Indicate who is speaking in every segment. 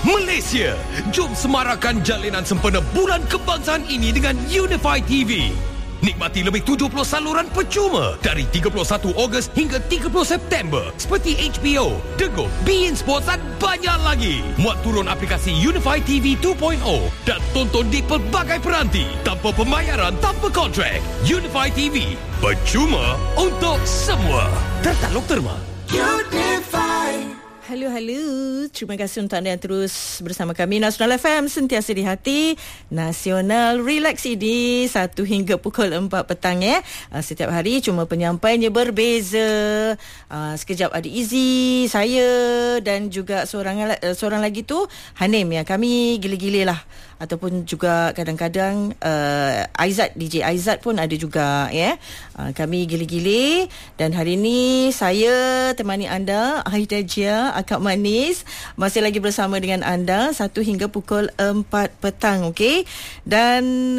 Speaker 1: Malaysia, jom semarakkan jalinan sempena Bulan Kebangsaan ini dengan Unify TV. Nikmati lebih 70 saluran percuma dari 31 Ogos hingga 30 September seperti HBO, Dego, beIN Sports dan banyak lagi. Muat turun aplikasi Unify TV 2.0 dan tonton di pelbagai peranti tanpa pembayaran, tanpa kontrak. Unify TV, percuma untuk semua. Tertaluk terma. Unify.
Speaker 2: Halo. Terima kasih untuk anda yang terus bersama kami. Nasional FM, sentiasa di hati. Nasional Relax ini 1 hingga pukul 4 petang ya. Setiap hari cuma penyampaiannya berbeza. Sekejap ada Izzy, saya dan juga seorang lagi tu Hanim ya. Kami gila-gila lah. Ataupun juga kadang-kadang Aizat, DJ Aizat pun ada juga ya. Kami gila-gila. Dan hari ini saya temani anda, Aida Jia, Akak Manis, masih lagi bersama dengan anda 1 hingga pukul 4 petang, okey. Dan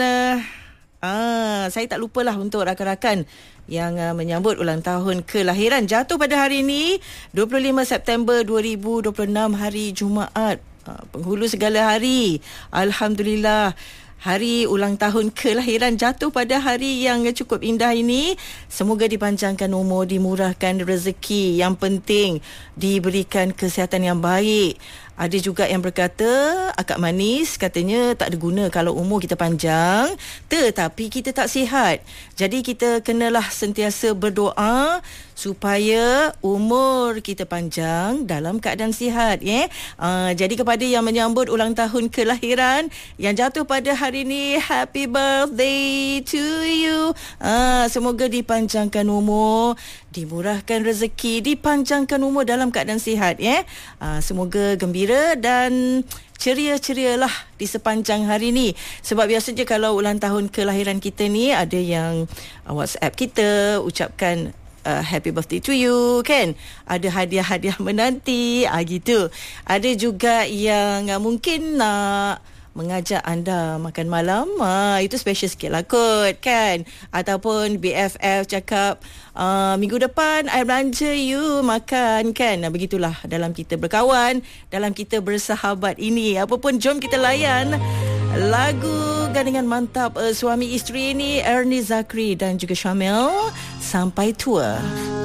Speaker 2: saya tak lupalah untuk rakan-rakan yang menyambut ulang tahun kelahiran jatuh pada hari ini 25 September 2026, hari Jumaat. Penghulu segala hari. Alhamdulillah, hari ulang tahun kelahiran jatuh pada hari yang cukup indah ini. Semoga dipanjangkan umur, dimurahkan rezeki. Yang penting diberikan kesihatan yang baik. Ada juga yang berkata, Akak Manis katanya tak ada guna kalau umur kita panjang tetapi kita tak sihat. Jadi kita kenalah sentiasa berdoa supaya umur kita panjang dalam keadaan sihat ya. Jadi kepada yang menyambut ulang tahun kelahiran yang jatuh pada hari ini, happy birthday to you. Semoga dipanjangkan umur, dimurahkan rezeki, dipanjangkan umur dalam keadaan sihat ya. Semoga gembira dan ceria-cerialah di sepanjang hari ni. Sebab biasanya kalau ulang tahun kelahiran kita ni, ada yang WhatsApp kita ucapkan happy birthday to you kan, ada hadiah-hadiah menanti gitu. Ada juga yang mungkin nak mengajak anda makan malam, itu special sikit lah kot kan. Ataupun BFF cakap minggu depan I belanja you makan kan. Begitulah dalam kita berkawan, dalam kita bersahabat ini. Apapun, jom kita layan lagu gandingan mantap suami isteri ini, Ernie Zakri dan juga Syamil, Sampai Tua.